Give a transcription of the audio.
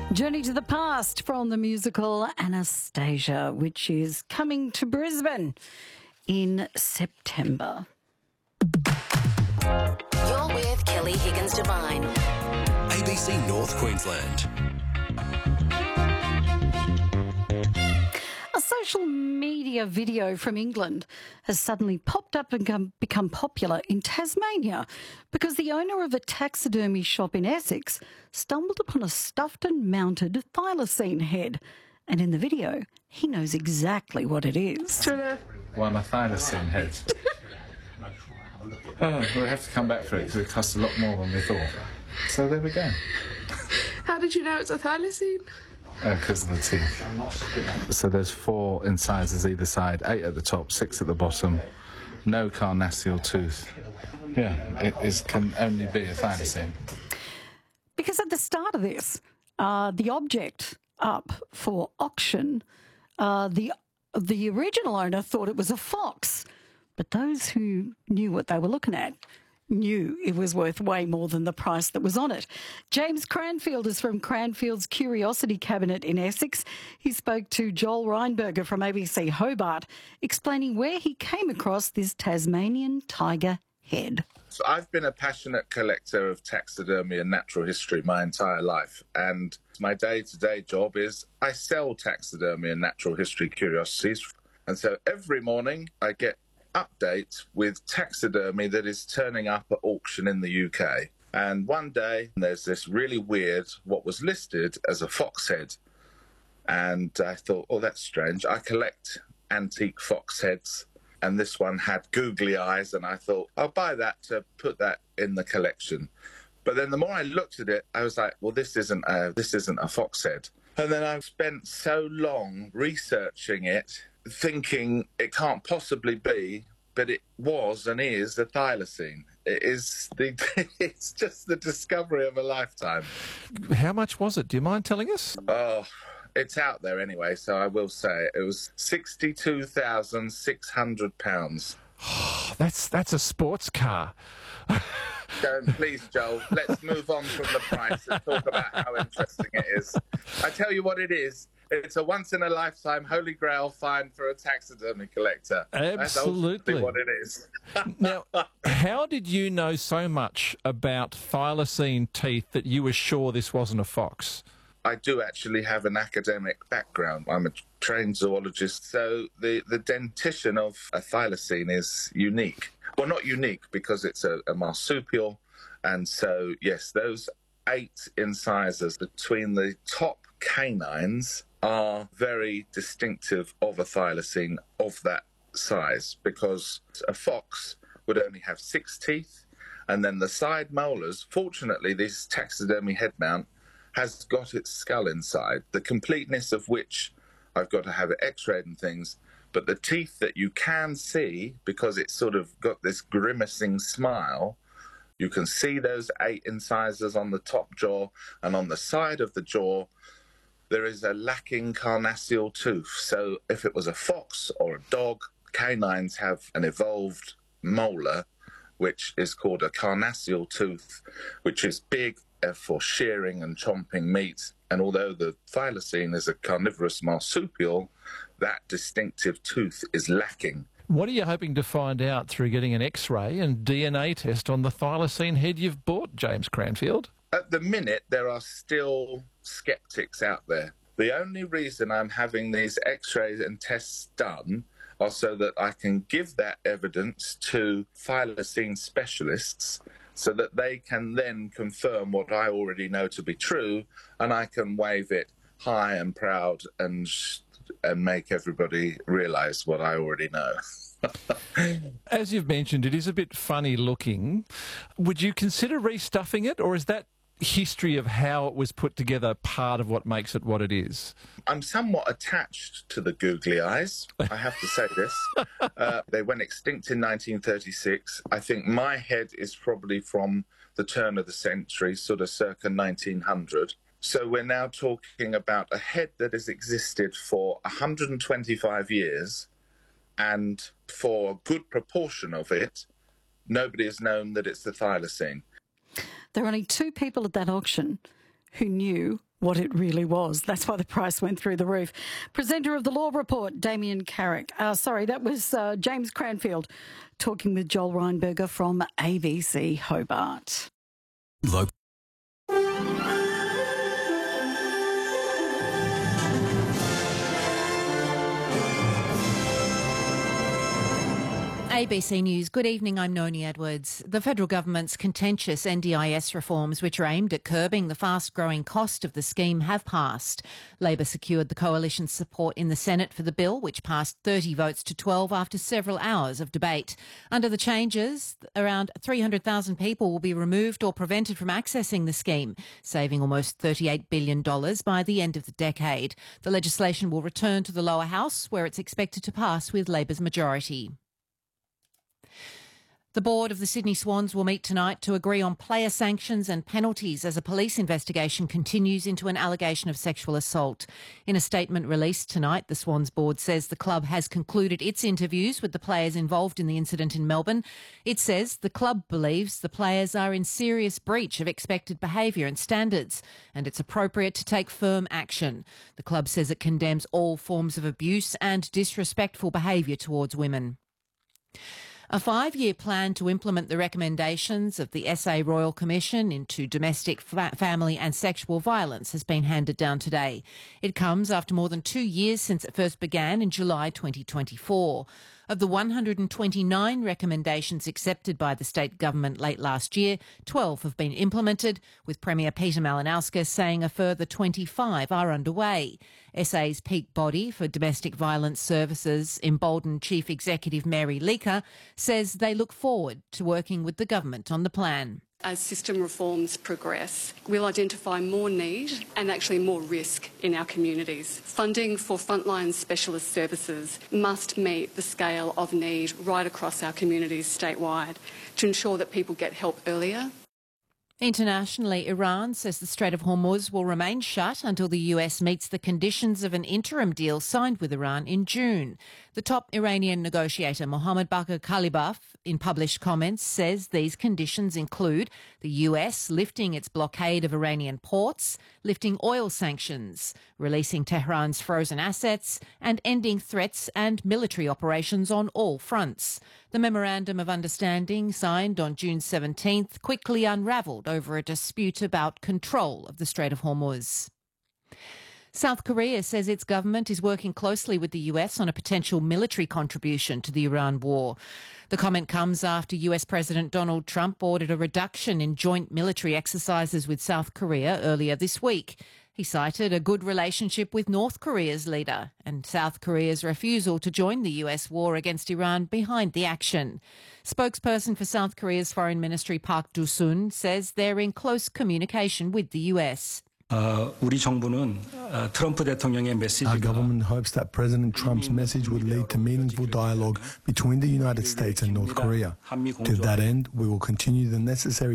Journey to the Past from the musical Anastasia, which is coming to Brisbane in September. You're with Kelly Higgins Devine. ABC North Queensland. A social media video from England has suddenly popped up and become popular in Tasmania because the owner of a taxidermy shop in Essex stumbled upon a stuffed and mounted thylacine head. And in the video, he knows exactly what it is. One of thylacine heads. Oh, we'll have to come back for it because it costs a lot more than we thought. So there we go. How did you know it's a thylacine? Because of the teeth. So there's 4 incisors either side, 8 at the top, 6 at the bottom. No carnassial tooth. Yeah, it can only be a thylacine. Because at the start of this, the object up for auction, the original owner thought it was a fox, but those who knew what they were looking at knew it was worth way more than the price that was on it. James Cranfield is from Cranfield's Curiosity Cabinet in Essex. He spoke to Joel Reinberger from ABC Hobart, explaining where he came across this Tasmanian tiger head. So I've been a passionate collector of taxidermy and natural history my entire life, and my day-to-day job is I sell taxidermy and natural history curiosities. And so every morning I get updates with taxidermy that is turning up at auction in the UK. And one day there's this really weird, what was listed as a fox head. And I thought, oh, that's strange. I collect antique fox heads, and this one had googly eyes, and I thought, I'll buy that to put that in the collection. But then the more I looked at it, I was like, well, this isn't a fox head. And then I've spent so long researching it, thinking it can't possibly be, but it was and is a thylacine. It's just the discovery of a lifetime. How much was it? Do you mind telling us? Oh, it's out there anyway, so I will say it was £62,600. Oh, that's a sports car. Please, Joel, let's move on from the price and talk about how interesting it is. I tell you what it is. It's a once-in-a-lifetime holy grail find for a taxidermy collector. Absolutely. That's what it is. Now, how did you know so much about thylacine teeth that you were sure this wasn't a fox? I do actually have an academic background. I'm a trained zoologist, so the dentition of a thylacine is unique. Well, not unique because it's a marsupial, and so, yes, those 8 incisors between the top canines are very distinctive of a thylacine of that size, because a fox would only have 6 teeth, and then the side molars, fortunately this taxidermy head mount has got its skull inside, the completeness of which I've got to have it x-rayed and things, but the teeth that you can see, because it's sort of got this grimacing smile, you can see those 8 incisors on the top jaw, and on the side of the jaw there is a lacking carnassial tooth. So if it was a fox or a dog, canines have an evolved molar, which is called a carnassial tooth, which is big for shearing and chomping meat. And although the thylacine is a carnivorous marsupial, that distinctive tooth is lacking. What are you hoping to find out through getting an X-ray and DNA test on the thylacine head you've bought, James Cranfield? At the minute, there are still sceptics out there. The only reason I'm having these X-rays and tests done are so that I can give that evidence to thylacine specialists so that they can then confirm what I already know to be true, and I can wave it high and proud and make everybody realise what I already know. As you've mentioned, it is a bit funny looking. Would you consider restuffing it, or is that history of how it was put together part of what makes it what it is? I'm somewhat attached to the googly eyes, I have to say this. They went extinct in 1936. I think my head is probably from the turn of the century, sort of circa 1900. So we're now talking about a head that has existed for 125 years, and for a good proportion of it, nobody has known that it's the thylacine. There are only 2 people at that auction who knew what it really was. That's why the price went through the roof. Presenter of the Law Report, Damien Carrick. That was James Cranfield talking with Joel Reinberger from ABC Hobart. ABC News. Good evening, I'm Noni Edwards. The federal government's contentious NDIS reforms, which are aimed at curbing the fast-growing cost of the scheme, have passed. Labor secured the coalition's support in the Senate for the bill, which passed 30 votes to 12 after several hours of debate. Under the changes, around 300,000 people will be removed or prevented from accessing the scheme, saving almost $38 billion by the end of the decade. The legislation will return to the lower house, where it's expected to pass with Labor's majority. The board of the Sydney Swans will meet tonight to agree on player sanctions and penalties as a police investigation continues into an allegation of sexual assault. In a statement released tonight, the Swans board says the club has concluded its interviews with the players involved in the incident in Melbourne. It says the club believes the players are in serious breach of expected behaviour and standards, and it's appropriate to take firm action. The club says it condemns all forms of abuse and disrespectful behaviour towards women. A 5-year plan to implement the recommendations of the SA Royal Commission into domestic, family and sexual violence has been handed down today. It comes after more than 2 years since it first began in July 2024. Of the 129 recommendations accepted by the state government late last year, 12 have been implemented, with Premier Peter Malinauskas saying a further 25 are underway. SA's peak body for domestic violence services, Emboldened Chief Executive Mary Leaker, says they look forward to working with the government on the plan. As system reforms progress, we'll identify more need and actually more risk in our communities. Funding for frontline specialist services must meet the scale of need right across our communities statewide to ensure that people get help earlier. Internationally, Iran says the Strait of Hormuz will remain shut until the US meets the conditions of an interim deal signed with Iran in June. The top Iranian negotiator, Mohammad Bagher Khalibaf, in published comments, says these conditions include the US lifting its blockade of Iranian ports, lifting oil sanctions, releasing Tehran's frozen assets, and ending threats and military operations on all fronts. The Memorandum of Understanding, signed on June 17th, quickly unravelled over a dispute about control of the Strait of Hormuz. South Korea says its government is working closely with the US on a potential military contribution to the Iran war. The comment comes after US President Donald Trump ordered a reduction in joint military exercises with South Korea earlier this week. He cited a good relationship with North Korea's leader and South Korea's refusal to join the US war against Iran behind the action. Spokesperson for South Korea's Foreign Ministry Park Do-sun says they're in close communication with the US. Our government hopes that President Trump's message would lead to meaningful dialogue between the United States and North Korea. To that end, we will continue the necessary